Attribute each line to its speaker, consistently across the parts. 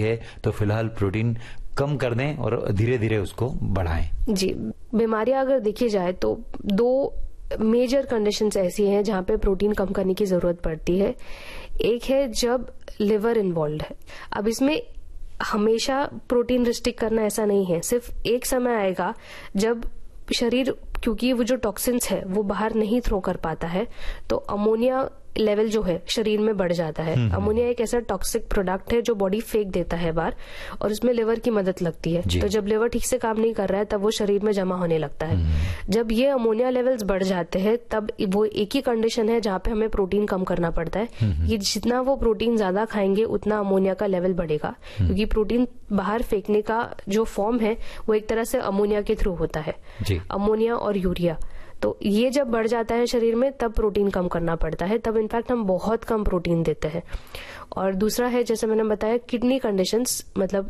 Speaker 1: है तो फिलहाल प्रोटीन कम कर दें और धीरे धीरे उसको बढ़ाएं।
Speaker 2: जी, बीमारियां अगर देखी जाए तो 2 मेजर कंडीशंस ऐसी हैं जहां पे प्रोटीन कम करने की जरूरत पड़ती है। एक है जब लिवर इन्वॉल्व है। अब इसमें हमेशा प्रोटीन रिस्ट्रिक्ट करना ऐसा नहीं है, सिर्फ एक समय आएगा जब शरीर, क्योंकि वो जो टॉक्सिन्स है वो बाहर नहीं थ्रो कर पाता है, तो अमोनिया लेवल जो है शरीर में बढ़ जाता है। अमोनिया एक ऐसा टॉक्सिक प्रोडक्ट है जो बॉडी फेंक देता है बाहर, और इसमें लिवर की मदद लगती है। तो जब लिवर ठीक से काम नहीं कर रहा है तब वो शरीर में जमा होने लगता है। जब ये अमोनिया लेवल्स बढ़ जाते हैं तब वो एक ही कंडीशन है जहां पे हमें प्रोटीन कम करना पड़ता है कि जितना वो प्रोटीन ज्यादा खाएंगे उतना अमोनिया का लेवल बढ़ेगा, क्योंकि प्रोटीन बाहर फेंकने का जो फॉर्म है वो एक तरह से अमोनिया के थ्रू होता है, अमोनिया और यूरिया। तो ये जब बढ़ जाता है शरीर में तब प्रोटीन कम करना पड़ता है, तब इनफैक्ट हम बहुत कम प्रोटीन देते हैं। और दूसरा है, जैसे मैंने बताया, किडनी कंडीशंस, मतलब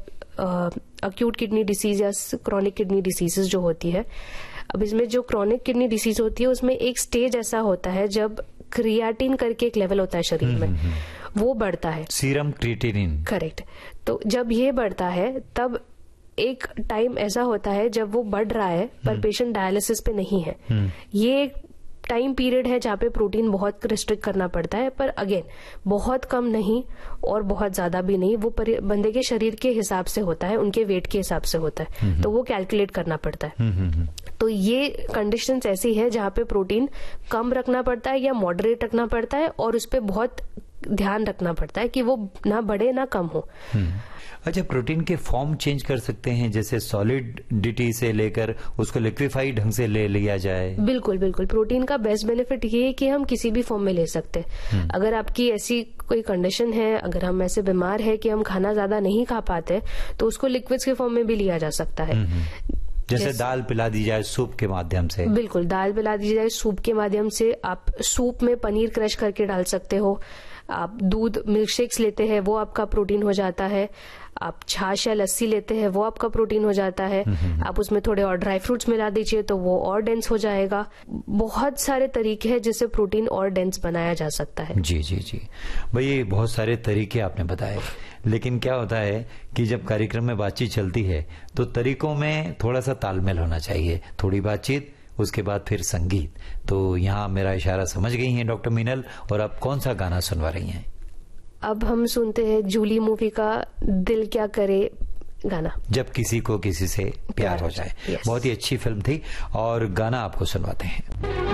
Speaker 2: अक्यूट किडनी डिसीज या क्रॉनिक किडनी डिसीजेस जो होती है। अब इसमें जो क्रॉनिक किडनी डिसीज होती है उसमें एक स्टेज ऐसा होता है जब क्रिएटिन करके एक लेवल होता है शरीर में, वो बढ़ता है, सीरम क्रिएटिनिन, करेक्ट। तो जब ये बढ़ता है तब एक टाइम ऐसा होता है जब वो बढ़ रहा है पर पेशेंट डायलिसिस पे नहीं है। ये एक टाइम पीरियड है जहाँ पे प्रोटीन बहुत रिस्ट्रिक्ट करना पड़ता है, पर अगेन बहुत कम नहीं और बहुत ज्यादा भी नहीं, वो बंदे के शरीर के हिसाब से होता है, उनके वेट के हिसाब से होता है, तो वो कैलकुलेट करना पड़ता है। तो ये कंडीशंस ऐसी है जहाँ पे प्रोटीन कम रखना पड़ता है या मॉडरेट रखना पड़ता है, और उस पर बहुत ध्यान रखना पड़ता है कि वो ना बढ़े ना कम हो।
Speaker 1: अच्छा, प्रोटीन के फॉर्म चेंज कर सकते हैं, जैसे सॉलिडिटी से लेकर उसको लिक्विफाइड ढंग से ले लिया जाए?
Speaker 2: बिल्कुल बिल्कुल, प्रोटीन का बेस्ट बेनिफिट ये है कि हम किसी भी फॉर्म में ले सकते हैं। अगर आपकी ऐसी कोई कंडीशन है, अगर हम ऐसे बीमार है कि हम खाना ज्यादा नहीं खा पाते, तो उसको लिक्विड्स के फॉर्म में भी लिया जा सकता है।
Speaker 1: जैसे दाल पिला दी जाए सूप के माध्यम से?
Speaker 2: बिल्कुल, दाल पिला दी जाए सूप के माध्यम से। आप सूप में पनीर क्रश करके डाल सकते हो। आप दूध मिल्क शेक्स लेते हैं, वो आपका प्रोटीन हो जाता है। आप छाछ या लस्सी लेते हैं, वो आपका प्रोटीन हो जाता है। आप उसमें थोड़े और ड्राई फ्रूट्स मिला दीजिए तो वो और डेंस हो जाएगा। बहुत सारे तरीके हैं जिससे प्रोटीन और डेंस बनाया जा सकता है।
Speaker 1: जी जी जी भाई, बहुत सारे तरीके आपने बताए, लेकिन क्या होता है कि जब कार्यक्रम में बातचीत चलती है तो तरीकों में थोड़ा सा तालमेल होना चाहिए। थोड़ी बातचीत, उसके बाद फिर संगीत। तो यहाँ मेरा इशारा समझ गई हैं डॉक्टर मीनल, और आप कौन सा गाना सुनवा रही हैं?
Speaker 2: अब हम सुनते हैं जूली मूवी का दिल क्या करे गाना, जब
Speaker 1: किसी को किसी से प्यार हो जाए। बहुत ही अच्छी फिल्म थी और गाना आपको सुनवाते हैं।